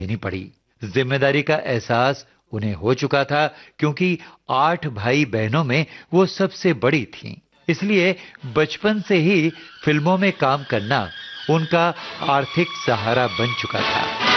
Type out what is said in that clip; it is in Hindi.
देनी पड़ी। जिम्मेदारी का एहसास उन्हें हो चुका था क्योंकि 8 भाई बहनों में वो सबसे बड़ी थीं। इसलिए बचपन से ही फिल्मों में काम करना उनका आर्थिक सहारा बन चुका था।